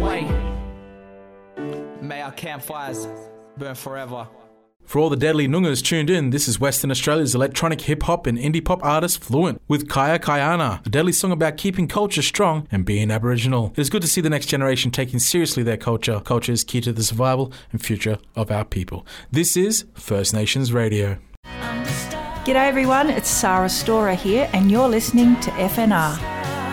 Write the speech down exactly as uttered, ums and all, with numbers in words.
way. May our campfires burn forever. For all the deadly Noongas tuned in, this is Western Australia's electronic hip-hop and indie-pop artist Fluent with Kaya Kayana, a deadly song about keeping culture strong and being Aboriginal. It is good to see the next generation taking seriously their culture. Culture is key to the survival and future of our people. This is First Nations Radio. G'day everyone, it's Sarah Storer here and you're listening to F N R.